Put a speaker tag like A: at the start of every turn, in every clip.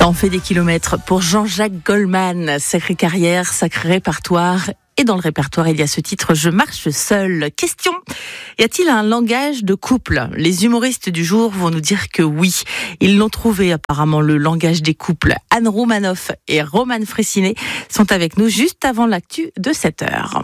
A: T'en fais des kilomètres pour Jean-Jacques Goldman. Sacrée carrière, sacré répertoire. Et dans le répertoire, il y a ce titre « Je marche seul ». Question, y a-t-il un langage de couple ? Les humoristes du jour vont nous dire que oui. Ils l'ont trouvé apparemment, le langage des couples. Anne Roumanoff et Roman Frécinet sont avec nous juste avant l'actu de 7h.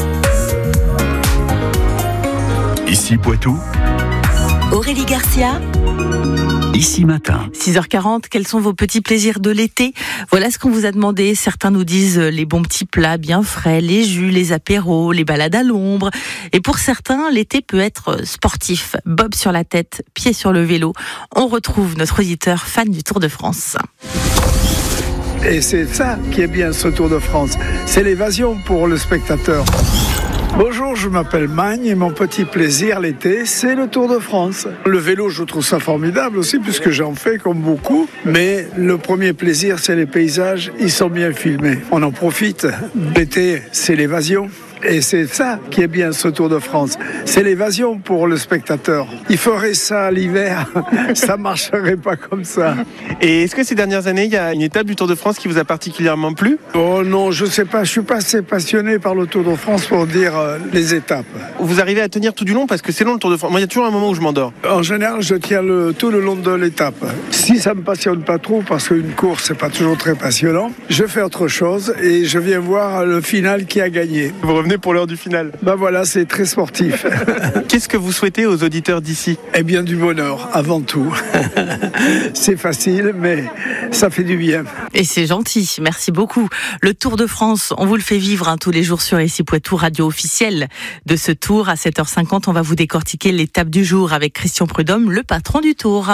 B: Ici Poitou,
C: Aurélie Garcia.
B: Ici Matin.
A: 6h40, quels sont vos petits plaisirs de l'été ? Voilà ce qu'on vous a demandé. Certains nous disent les bons petits plats bien frais, les jus, les apéros, les balades à l'ombre. Et pour certains, l'été peut être sportif. Bob sur la tête, pied sur le vélo. On retrouve notre auditeur fan du Tour de France.
D: Et c'est ça qui est bien ce Tour de France. C'est l'évasion pour le spectateur. Bonjour, je m'appelle Magne et mon petit plaisir l'été, c'est le Tour de France. Le vélo, je trouve ça formidable aussi puisque j'en fais comme beaucoup. Mais le premier plaisir, c'est les paysages, ils sont bien filmés. On en profite. L'été, c'est l'évasion. Et c'est ça qui est bien ce Tour de France. C'est l'évasion pour le spectateur. Il ferait ça l'hiver, ça marcherait pas comme ça.
E: Et est-ce que ces dernières années, il y a une étape du Tour de France qui vous a particulièrement plu ?
D: Oh non, je sais pas, je suis pas assez passionné par le Tour de France pour dire les étapes.
E: Vous arrivez à tenir tout du long parce que c'est long le Tour de France. Moi, il y a toujours un moment où je m'endors.
D: En général, je tiens tout le long de l'étape. Si ça me passionne pas trop, parce qu'une course, c'est pas toujours très passionnant, je fais autre chose et je viens voir le final qui a gagné.
E: Vous revenez pour l'heure du final.
D: Ben voilà, c'est très sportif.
E: Qu'est-ce que vous souhaitez aux auditeurs d'ici ?
D: Eh bien, du bonheur, avant tout. C'est facile, mais ça fait du bien.
A: Et c'est gentil, merci beaucoup. Le Tour de France, on vous le fait vivre tous les jours sur Ici Poitou, radio officielle de ce Tour. À 7h50, on va vous décortiquer l'étape du jour avec Christian Prudhomme, le patron du Tour.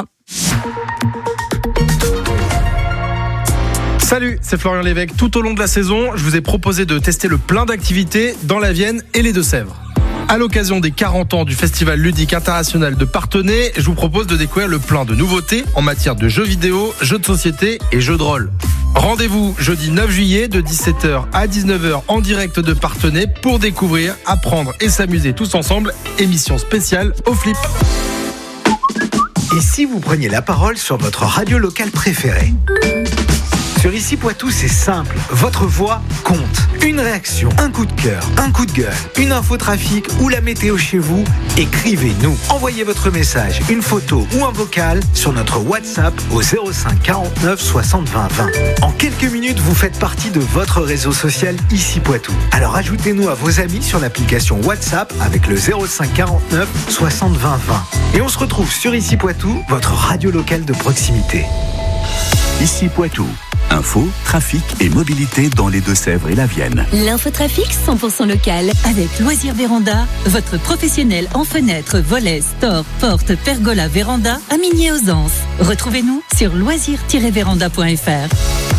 F: Salut, c'est Florian Lévesque. Tout au long de la saison, je vous ai proposé de tester le plein d'activités dans la Vienne et les Deux-Sèvres. À l'occasion des 40 ans du Festival ludique international de Parthenay, je vous propose de découvrir le plein de nouveautés en matière de jeux vidéo, jeux de société et jeux de rôle. Rendez-vous jeudi 9 juillet de 17h à 19h en direct de Parthenay pour découvrir, apprendre et s'amuser tous ensemble. Émission spéciale au Flip.
G: Et si vous preniez la parole sur votre radio locale préférée ? Sur Ici Poitou, c'est simple. Votre voix compte. Une réaction, un coup de cœur, un coup de gueule, une info trafic ou la météo chez vous, écrivez-nous. Envoyez votre message, une photo ou un vocal sur notre WhatsApp au 05 49 60 20 20. En quelques minutes, vous faites partie de votre réseau social Ici Poitou. Alors ajoutez-nous à vos amis sur l'application WhatsApp avec le 05 49 60 20 20. Et on se retrouve sur Ici Poitou, votre radio locale de proximité.
B: Ici Poitou. Info, trafic et mobilité dans les Deux-Sèvres et la Vienne.
C: L'infotrafic 100% local avec Loisirs Véranda, votre professionnel en fenêtres, volets, stores, portes, pergola, véranda à Migné-aux-Anses. Retrouvez-nous sur loisirs-véranda.fr.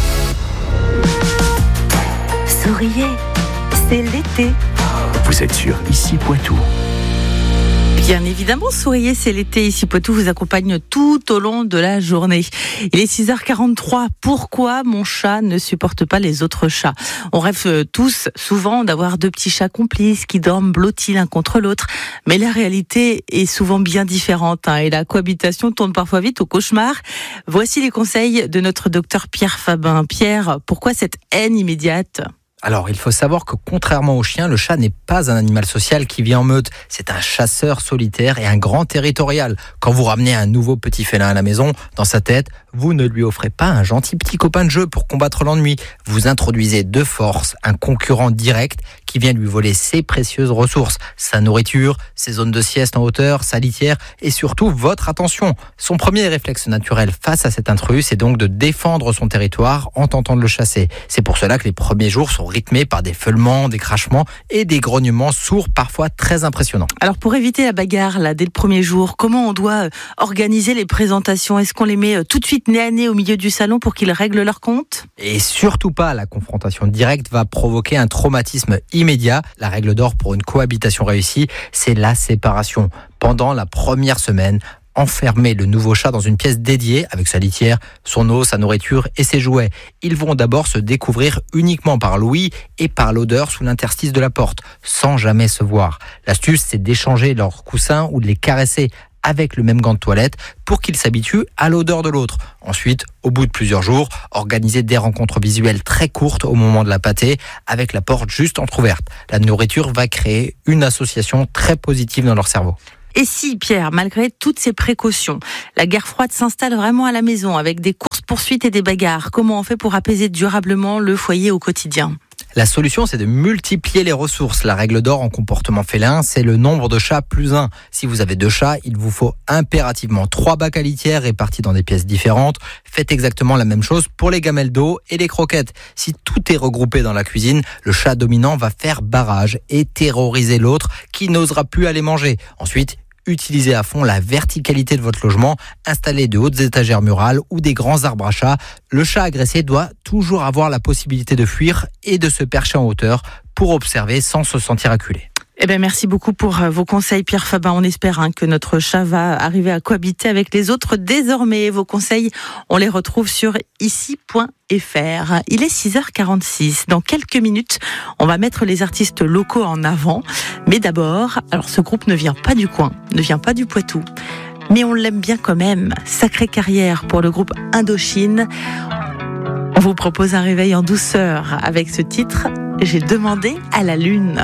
C: Souriez, c'est l'été.
B: Vous êtes sur Ici Poitou.
A: Bien évidemment, souriez, c'est l'été. Ici Poitou vous accompagne tout au long de la journée. Il est 6h43. Pourquoi mon chat ne supporte pas les autres chats ? On rêve tous, souvent, d'avoir deux petits chats complices qui dorment blottis l'un contre l'autre. Mais la réalité est souvent bien différente, et la cohabitation tourne parfois vite au cauchemar. Voici les conseils de notre docteur Pierre Fabin. Pierre, pourquoi cette haine immédiate ?
H: Alors, il faut savoir que contrairement au chien, le chat n'est pas un animal social qui vit en meute. C'est un chasseur solitaire et un grand territorial. Quand vous ramenez un nouveau petit félin à la maison, dans sa tête, vous ne lui offrez pas un gentil petit copain de jeu pour combattre l'ennui. Vous introduisez de force un concurrent direct qui vient lui voler ses précieuses ressources, sa nourriture, ses zones de sieste en hauteur, sa litière et surtout votre attention. Son premier réflexe naturel face à cet intrus, c'est donc de défendre son territoire en tentant de le chasser. C'est pour cela que les premiers jours sont rythmés par des feulements, des crachements et des grognements sourds parfois très impressionnants.
A: Alors pour éviter la bagarre dès le premier jour, comment on doit organiser les présentations ? Est-ce qu'on les met tout de suite nez à nez au milieu du salon pour qu'ils règlent leur compte ?
H: Et surtout pas, la confrontation directe va provoquer un traumatisme immédiat. La règle d'or pour une cohabitation réussie, c'est la séparation. Pendant la première semaine, enfermer le nouveau chat dans une pièce dédiée avec sa litière, son eau, sa nourriture et ses jouets. Ils vont d'abord se découvrir uniquement par l'ouïe et par l'odeur sous l'interstice de la porte, sans jamais se voir. L'astuce, c'est d'échanger leurs coussins ou de les caresser avec le même gant de toilette pour qu'il s'habitue à l'odeur de l'autre. Ensuite, au bout de plusieurs jours, organisez des rencontres visuelles très courtes au moment de la pâtée avec la porte juste entrouverte. La nourriture va créer une association très positive dans leur cerveau.
A: Et si, Pierre, malgré toutes ces précautions, la guerre froide s'installe vraiment à la maison avec des courses-poursuites et des bagarres, comment on fait pour apaiser durablement le foyer au quotidien ?
H: La solution, c'est de multiplier les ressources. La règle d'or en comportement félin, c'est le nombre de chats plus 1. Si vous avez 2 chats, il vous faut impérativement 3 bacs à litière répartis dans des pièces différentes. Faites exactement la même chose pour les gamelles d'eau et les croquettes. Si tout est regroupé dans la cuisine, le chat dominant va faire barrage et terroriser l'autre qui n'osera plus aller manger. Ensuite, utilisez à fond la verticalité de votre logement, installez de hautes étagères murales ou des grands arbres à chat. Le chat agressé doit toujours avoir la possibilité de fuir et de se percher en hauteur pour observer sans se sentir acculé.
A: Eh bien, merci beaucoup pour vos conseils, Pierre Fabin. On espère que notre chat va arriver à cohabiter avec les autres désormais. Vos conseils, on les retrouve sur ici.fr. Il est 6h46. Dans quelques minutes, on va mettre les artistes locaux en avant. Mais d'abord, alors ce groupe ne vient pas du coin, ne vient pas du Poitou. Mais on l'aime bien quand même. Sacrée carrière pour le groupe Indochine. On vous propose un réveil en douceur avec ce titre « J'ai demandé à la lune ».